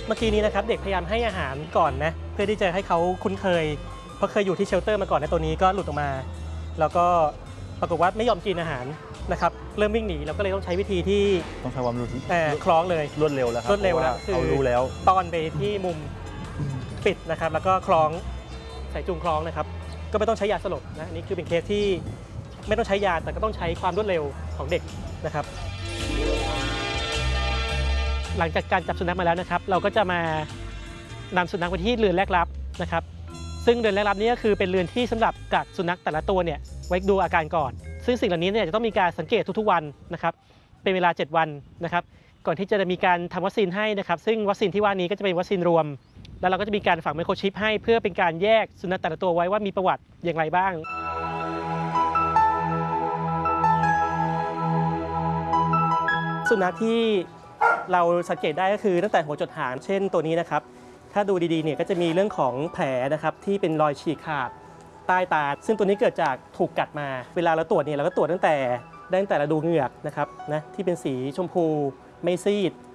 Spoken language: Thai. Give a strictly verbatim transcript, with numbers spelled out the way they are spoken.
เมื่อกี้นี้นะครับเด็กพยายามให้อาหารก่อนนะเพื่อที่จะให้เขาคุ้นเคยเพราะเคยอยู่ที่เชลเตอร์มาก่อนในตัวนี้ก็หลุดออกมาแล้วก็ปรากฏว่าไม่ยอมกินอาหารนะครับเริ่มวิ่งหนีเราก็เลยต้องใช้วิธีที่ต้องใช้ความรุนคล้องเลยรวดเร็วแล้วครับรวดเร็วแล้วเขารู้แล้วต้อนไปที่มุมปิดนะครับแล้วก็คล้องใส่จูงคล้องนะครับก็ไม่ต้องใช้ยาสลบนะอันนี้คือเป็นเคสที่ไม่ต้องใช้ยาแต่ก็ต้องใช้ความรวดเร็วของเด็กนะครับหลังจากการจับสุนัขมาแล้วนะครับเราก็จะมานำสุนัขไปที่เรือนแรกรับนะครับซึ่งเรือนแรกรับนี้ก็คือเป็นเรือนที่สำหรับกักสุนัขแต่ละตัวเนี่ยไว้ดูอาการก่อนซึ่งสิ่งเหล่านี้เนี่ยจะต้องมีการสังเกตทุกๆวันนะครับเป็นเวลาเจ็ดวันนะครับก่อนที่จะมีการทำวัคซีนให้นะครับซึ่งวัคซีนที่ว่านี้ก็จะเป็นวัคซีนรวมแล้วเราก็จะมีการฝังไมโครชิปให้เพื่อเป็นการแยกสุนัขแต่ละตัวไว้ว่ามีประวัติอย่างไรบ้างสุนัขที่เราสังเกตได้ก็คือตั้งแต่หัวจดหางเช่นตัวนี้นะครับถ้าดูดีๆเนี่ยก็จะมีเรื่องของแผลนะครับที่เป็นรอยฉีกขาดใต้ตาซึ่งตัวนี้เกิดจากถูกกัดมาเวลาเราตรวจเนี่ยเราก็ตรวจตั้งแต่ตั้งแต่เราดูเหงือกนะครับนะที่เป็นสีชมพูไม่ซีด